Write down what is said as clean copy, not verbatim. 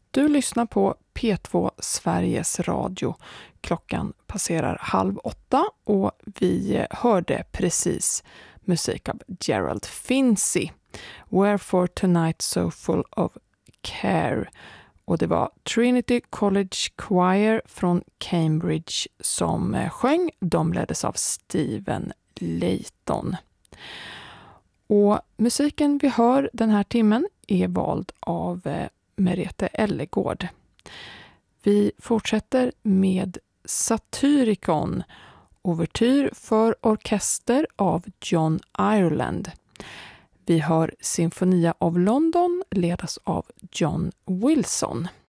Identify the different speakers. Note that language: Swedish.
Speaker 1: Du lyssnar på P2 Sveriges Radio. Klockan passerar 7:30 och vi hörde precis musik av Gerald Finzi. Wherefore Tonight So Full of Care. Och det var Trinity College Choir från Cambridge som sjöng. De leddes av Stephen Layton. Och musiken vi hör den här timmen är vald av Merete Ellegård. Vi fortsätter med Satyricon, ouvertyr för orkester av John Ireland. Vi hör Sinfonia of London ledas av John Wilson.